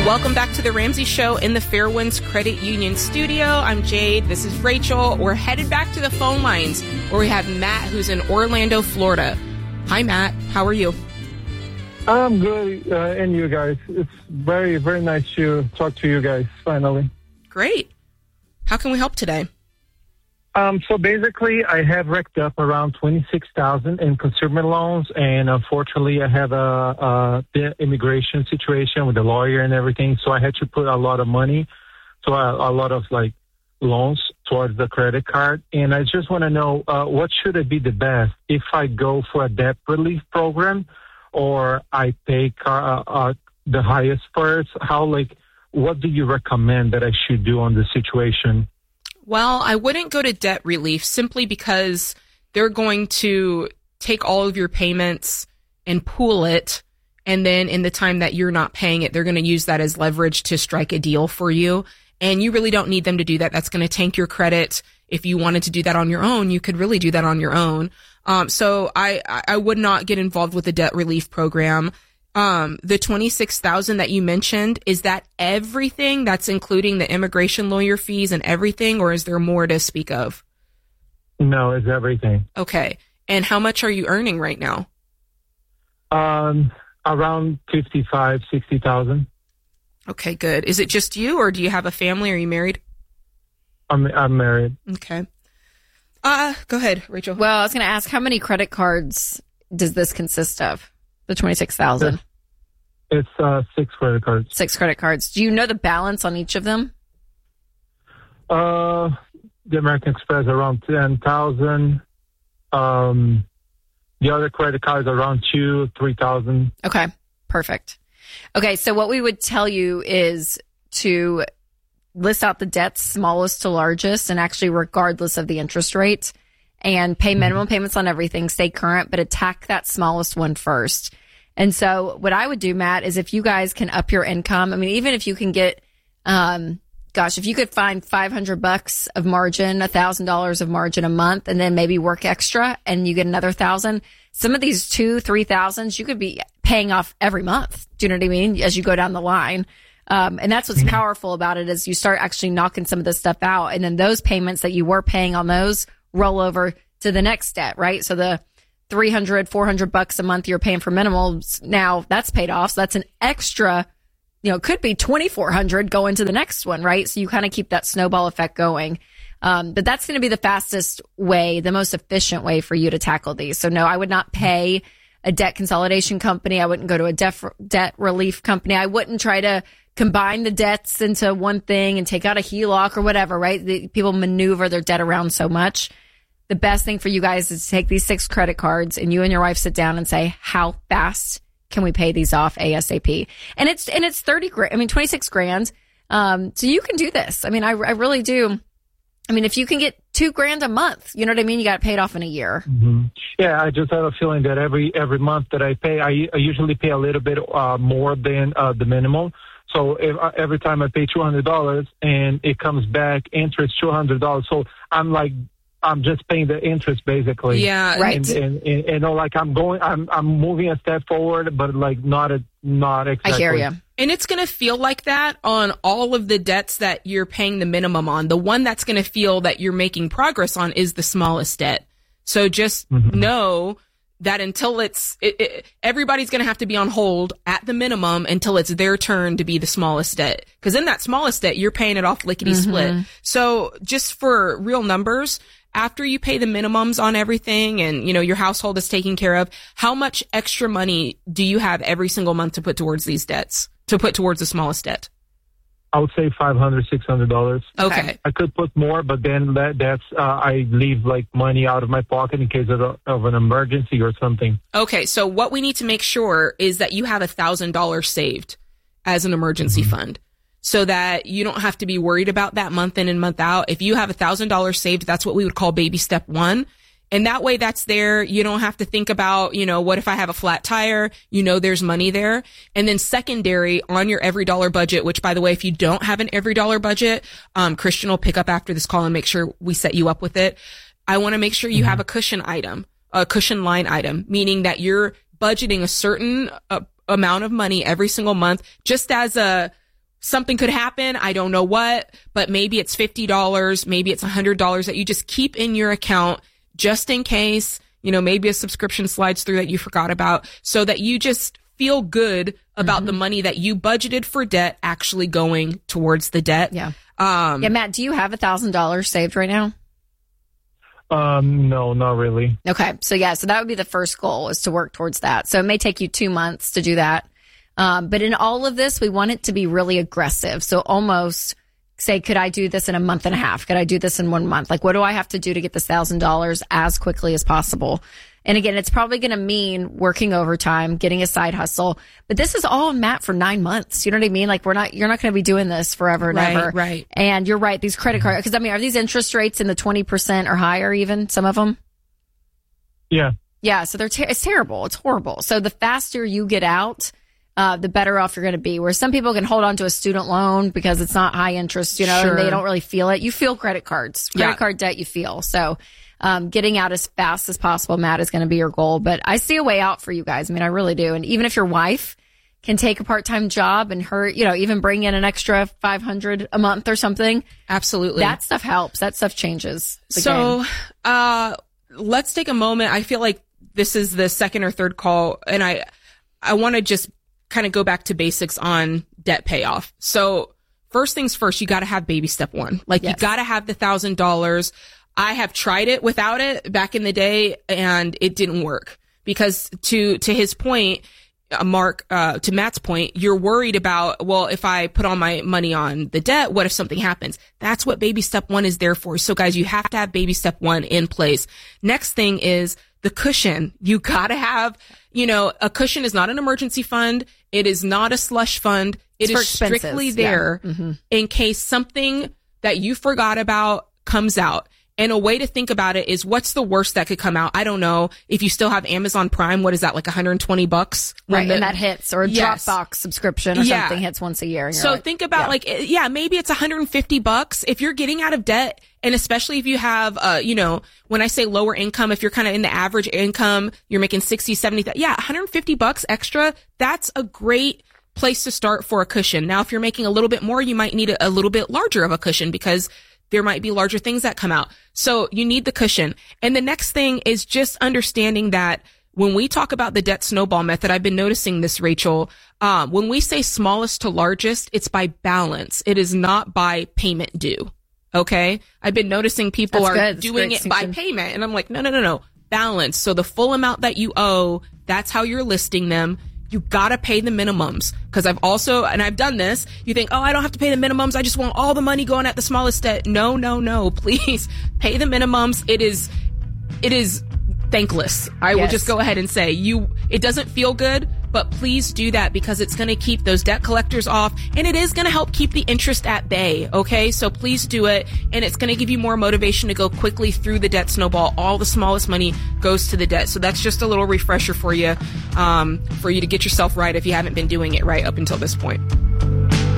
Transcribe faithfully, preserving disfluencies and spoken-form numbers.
Welcome back to the Ramsey Show in the Fairwinds Credit Union studio. I'm Jade. This is Rachel. We're headed back to the phone lines where we have Matt, who's in Orlando, Florida. Hi, Matt. How are you? I'm good, uh, and you guys. It's very, very nice to talk to you guys, finally. Great. How can we help today? Um, so basically, I have racked up around twenty-six thousand dollars in consumer loans, and unfortunately, I have a, a the immigration situation with the lawyer and everything, so I had to put a lot of money, so a, a lot of like loans towards the credit card, and I just want to know uh, what should it be the best if I go for a debt relief program, or I pay car, uh, uh, the highest first? How like what do you recommend that I should do on this situation? Well, I wouldn't go to debt relief simply because they're going to take all of your payments and pool it. And then in the time that you're not paying it, they're going to use that as leverage to strike a deal for you. And you really don't need them to do that. That's going to tank your credit. If you wanted to do that on your own, you could really do that on your own. Um, so I, I would not get involved with the debt relief program. Um, the twenty-six thousand that you mentioned, is that everything? That's including the immigration lawyer fees and everything, or is there more to speak of? No, it's everything. Okay. And how much are you earning right now? Um, around fifty-five, sixty thousand. Okay, good. Is it just you, or do you have a family? Are you married? I'm, I'm married. Okay. Uh, go ahead, Rachel. Well, I was going to ask, how many credit cards does this consist of? The twenty-six thousand. It's uh, six credit cards. Six credit cards. Do you know the balance on each of them? Uh, the American Express around ten thousand. Um, the other credit cards around two, three thousand. Okay, perfect. Okay, so what we would tell you is to list out the debts smallest to largest, and actually regardless of the interest rate, and pay minimum payments on everything, stay current, but attack that smallest one first. And so what I would do, Matt, is if you guys can up your income, I mean, even if you can get, um, gosh, if you could find five hundred bucks of margin, one thousand dollars of margin a month, and then maybe work extra and you get another thousand, some of these two, three thousands, you could be paying off every month. Do you know what I mean? As you go down the line. Um, and that's what's powerful about it, is you start actually knocking some of this stuff out. And then those payments that you were paying on those roll over to the next debt, right? So the three hundred, four hundred bucks a month you're paying for minimals, now that's paid off. So that's an extra, you know, could be twenty-four hundred going to the next one, right? So you kind of keep that snowball effect going. Um, but that's going to be the fastest way, the most efficient way for you to tackle these. So no, I would not pay a debt consolidation company. I wouldn't go to a debt, debt relief company. I wouldn't try to combine the debts into one thing and take out a H E L O C or whatever, right? The, people maneuver their debt around so much. The best thing for you guys is to take these six credit cards and you and your wife sit down and say, how fast can we pay these off ASAP? And it's, and it's thirty grand, I mean, twenty-six grand. Um, so you can do this. I mean, I, I really do. I mean, if you can get two grand a month, you know what I mean? You got it paid off in a year. Mm-hmm. Yeah, I just have a feeling that every, every month that I pay, I, I usually pay a little bit uh, more than uh, the minimum. So if, uh, every time I pay two hundred dollars and it comes back interest two hundred dollars. So I'm like, I'm just paying the interest basically. Yeah. Right. And, and, and, and you know, like I'm going, I'm, I'm moving a step forward, but like not, a, not exactly. I hear you. And it's going to feel like that on all of the debts that you're paying the minimum on. The one that's going to feel that you're making progress on is the smallest debt. So just mm-hmm. know that until it's, it, it, everybody's going to have to be on hold at the minimum until it's their turn to be the smallest debt. Because in that smallest debt, you're paying it off lickety split. Mm-hmm. So just for real numbers, after you pay the minimums on everything and, you know, your household is taken care of, how much extra money do you have every single month to put towards these debts, to put towards the smallest debt? I would say five hundred dollars, six hundred dollars. Okay. I could put more, but then that, that's, uh, I leave like money out of my pocket in case of, a, of an emergency or something. Okay. So what we need to make sure is that you have a thousand dollars saved as an emergency mm-hmm. fund, so that you don't have to be worried about that month in and month out. If you have a thousand dollars saved, that's what we would call baby step one. And that way that's there. You don't have to think about, you know, what if I have a flat tire? You know, there's money there. And then secondary on your every dollar budget, which by the way, if you don't have an every dollar budget, um, Christian will pick up after this call and make sure we set you up with it. I want to make sure you mm-hmm. have a cushion item, a cushion line item, meaning that you're budgeting a certain uh, amount of money every single month, just as a, something could happen. I don't know what, but maybe it's fifty dollars, maybe it's one hundred dollars that you just keep in your account just in case, you know, maybe a subscription slides through that you forgot about, so that you just feel good about mm-hmm. the money that you budgeted for debt actually going towards the debt. Yeah. Um, yeah, Matt, do you have a thousand dollars saved right now? Um, no, not really. Okay. So yeah, so that would be the first goal, is to work towards that. So it may take you two months to do that. Um, but in all of this, we want it to be really aggressive. So almost say, could I do this in a month and a half? Could I do this in one month? Like, what do I have to do to get this thousand dollars as quickly as possible? And again, it's probably going to mean working overtime, getting a side hustle. But this is all, Matt, for nine months. You know what I mean? Like, we're not, you're not going to be doing this forever and right, ever. Right. And you're right. These credit cards, because I mean, are these interest rates in the twenty percent or higher even, some of them? Yeah. Yeah. So they're, ter- it's terrible. It's horrible. So the faster you get out, Uh, the better off you're going to be. Where some people can hold on to a student loan because it's not high interest, you know, sure. and they don't really feel it. You feel credit cards, credit yeah. card debt, you feel. So, um, getting out as fast as possible, Matt, is going to be your goal. But I see a way out for you guys. I mean, I really do. And even if your wife can take a part-time job and her, you know, even bring in an extra five hundred a month or something. Absolutely. That stuff helps. That stuff changes the so, game. uh, let's take a moment. I feel like this is the second or third call, and I, I want to just kind of go back to basics on debt payoff. So first things first, you got to have baby step one. Like yes. you got to have the thousand dollars. I have tried it without it back in the day, and it didn't work because to, to his point, uh, Mark, uh, to Matt's point, you're worried about, well, if I put all my money on the debt, what if something happens? That's what baby step one is there for. So guys, you have to have baby step one in place. Next thing is the cushion. You gotta have, you know, a cushion is not an emergency fund. It is not a slush fund. It it's is strictly there yeah. mm-hmm. in case something that you forgot about comes out. And a way to think about it is, what's the worst that could come out? I don't know. If you still have Amazon Prime, what is that, like one hundred twenty bucks? Right, the, and that hits, or a yes. Dropbox subscription or yeah. something hits once a year. And you're so like, think about yeah. like, yeah, maybe it's one hundred fifty bucks. If you're getting out of debt, and especially if you have, uh, you know, when I say lower income, if you're kind of in the average income, you're making sixty, seventy, yeah, one hundred fifty bucks extra, that's a great place to start for a cushion. Now, if you're making a little bit more, you might need a, a little bit larger of a cushion because there might be larger things that come out. So you need the cushion. And the next thing is just understanding that when we talk about the debt snowball method, I've been noticing this, Rachel, um, when we say smallest to largest, it's by balance. It is not by payment due. Okay. I've been noticing people That's are good. doing it by payment. And I'm like, no, no, no, no. Balance. So the full amount that you owe, that's how you're listing them. You gotta pay the minimums. Cause I've also, and I've done this, you think, oh, I don't have to pay the minimums. I just want all the money going at the smallest debt. No, no, no. Please pay the minimums. It is, it is thankless. I yes. will just go ahead and say you, it doesn't feel good, but please do that because it's going to keep those debt collectors off and it is going to help keep the interest at bay. Okay. So please do it. And it's going to give you more motivation to go quickly through the debt snowball. All the smallest money goes to the debt. So that's just a little refresher for you, um, for you to get yourself right if you haven't been doing it right up until this point.